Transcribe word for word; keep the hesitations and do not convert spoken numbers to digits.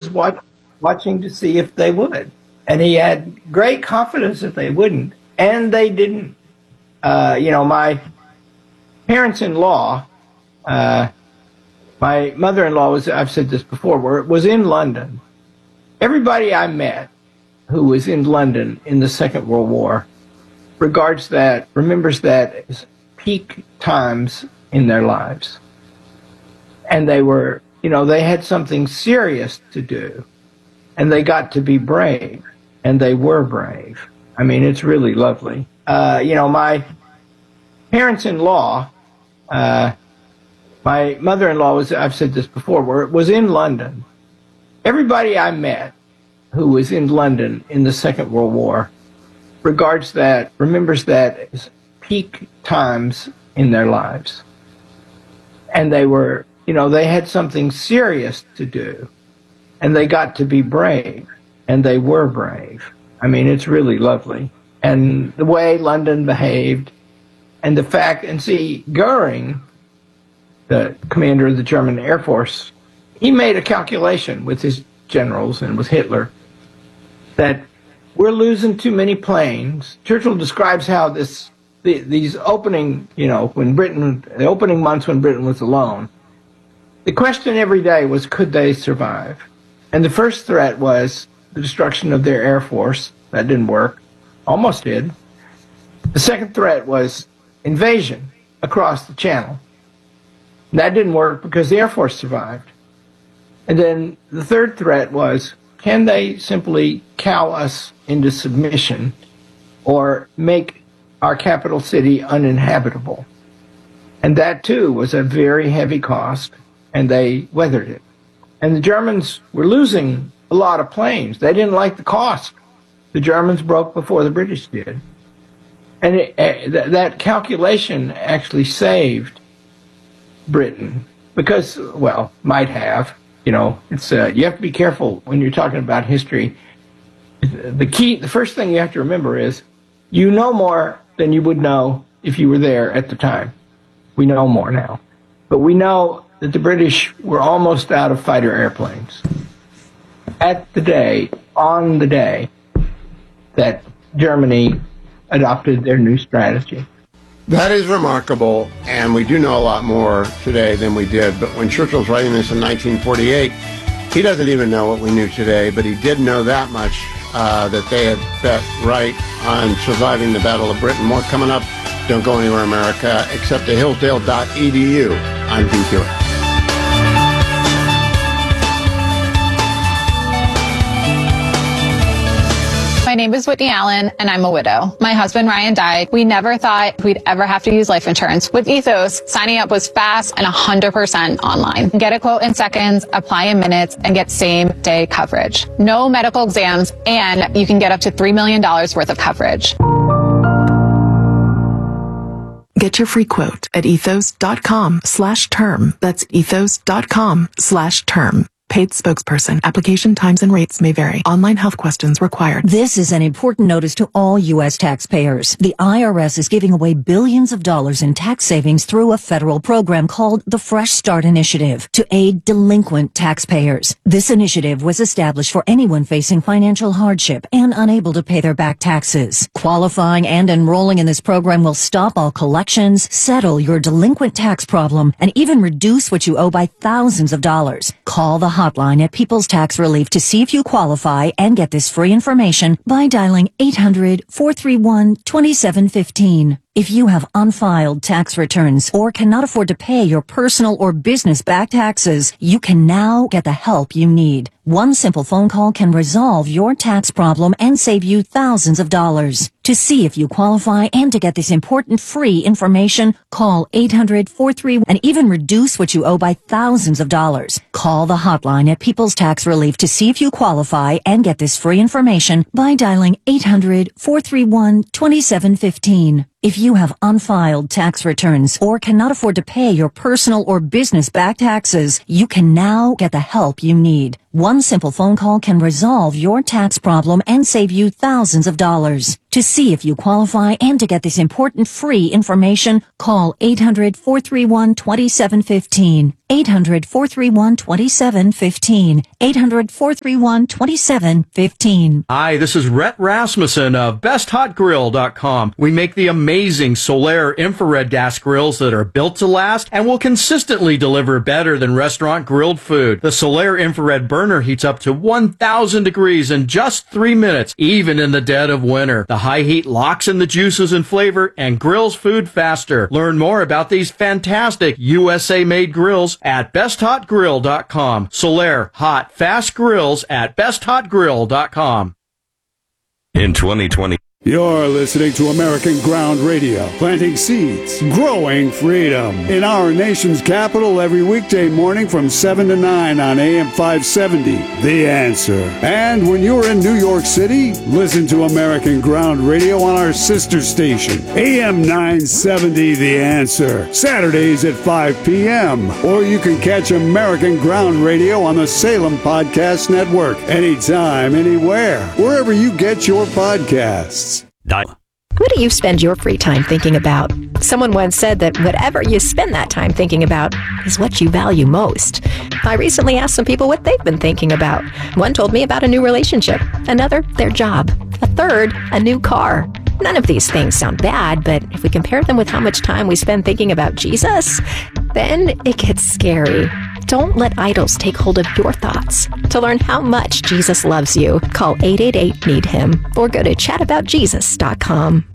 was watch, watching to see if they would. And he had great confidence that they wouldn't. And they didn't. Uh, you know, my parents-in-law, uh, my mother-in-law was, I've said this before, was in London. Everybody I met who was in London in the Second World War regards that, remembers that as peak times in their lives. And they were, you know, they had something serious to do. And they got to be brave. And they were brave. I mean, it's really lovely. Uh, you know, my parents-in-law, uh, my mother-in-law was, I've said this before, was in London. Everybody I met who was in London in the Second World War regards that, remembers that as peak times in their lives. And they were, you know, they had something serious to do. And they got to be brave. And they were brave. I mean, it's really lovely. And the way London behaved, and the fact, and see, Goering, the commander of the German Air Force, he made a calculation with his generals and with Hitler that we're losing too many planes. Churchill describes how this, the, these opening, you know, when Britain, the opening months when Britain was alone, the question every day was, could they survive? And the first threat was the destruction of their Air Force. That didn't work. Almost did. The second threat was invasion across the Channel. That didn't work because the Air Force survived. And then the third threat was, can they simply cow us into submission or make our capital city uninhabitable? And that, too, was a very heavy cost, and they weathered it. And the Germans were losing a lot of planes. They didn't like the cost. The Germans broke before the British did. And it, uh, th- that calculation actually saved Britain because, well, might have. You know, it's uh, you have to be careful when you're talking about history. The key, the first thing you have to remember is you know more than you would know if you were there at the time. We know more now. But we know that the British were almost out of fighter airplanes at the day, on the day that Germany adopted their new strategy. That is remarkable, and we do know a lot more today than we did. But when Churchill's writing this in nineteen forty-eight, he doesn't even know what we knew today, but he did know that much, uh, that they had bet right on surviving the Battle of Britain. More coming up. Don't go anywhere, America, except to hillsdale dot e d u. I'm Dean Hewitt. My name is Whitney Allen, and I'm a widow. My husband, Ryan, died. We never thought we'd ever have to use life insurance. With Ethos, signing up was fast and one hundred percent online. Get a quote in seconds, apply in minutes, and get same-day coverage. No medical exams, and you can get up to three million dollars worth of coverage. Get your free quote at ethos.com slash term. That's ethos.com slash term. Paid spokesperson. Application times and rates may vary. Online health questions required. This is an important notice to all U S taxpayers. The I R S is giving away billions of dollars in tax savings through a federal program called the Fresh Start Initiative to aid delinquent taxpayers. This initiative was established for anyone facing financial hardship and unable to pay their back taxes. Qualifying and enrolling in this program will stop all collections, settle your delinquent tax problem, and even reduce what you owe by thousands of dollars. Call the hotline at People's Tax Relief to see if you qualify and get this free information by dialing eight hundred, four three one, two seven one five. If you have unfiled tax returns or cannot afford to pay your personal or business back taxes, you can now get the help you need. One simple phone call can resolve your tax problem and save you thousands of dollars. To see if you qualify and to get this important free information, call eight hundred, four three one and even reduce what you owe by thousands of dollars. Call the hotline at People's Tax Relief to see if you qualify and get this free information by dialing eight hundred, four three one, two seven one five. If you have unfiled tax returns or cannot afford to pay your personal or business back taxes, you can now get the help you need. One simple phone call can resolve your tax problem and save you thousands of dollars. To see if you qualify and to get this important free information, call eight hundred, four three one, two seven one five. eight hundred, four three one, two seven one five. eight hundred, four three one, two seven one five. Hi, this is Rhett Rasmussen of best hot grill dot com. We make the amazing Solaire infrared gas grills that are built to last and will consistently deliver better than restaurant grilled food. The Solaire infrared burner heats up to one thousand degrees in just three minutes, even in the dead of winter. The high heat locks in the juices and flavor and grills food faster. Learn more about these fantastic U S A-made grills at best hot grill dot com. Solaire hot, fast grills at best hot grill dot com. In twenty twenty. You're listening to American Ground Radio, planting seeds, growing freedom. In our nation's capital every weekday morning from seven to nine on A M five seventy, The Answer. And when you're in New York City, listen to American Ground Radio on our sister station, A M nine seventy, The Answer. Saturdays at five p.m. Or you can catch American Ground Radio on the Salem Podcast Network. Anytime, anywhere, wherever you get your podcasts. What do you spend your free time thinking about? Someone once said that whatever you spend that time thinking about is what you value most. I recently asked some people what they've been thinking about. One told me about a new relationship, another, their job, a third, a new car. None of these things sound bad, but if we compare them with how much time we spend thinking about Jesus, then it gets scary. Don't let idols take hold of your thoughts. To learn how much Jesus loves you, call eight eight eight, need him or go to chat about jesus dot com.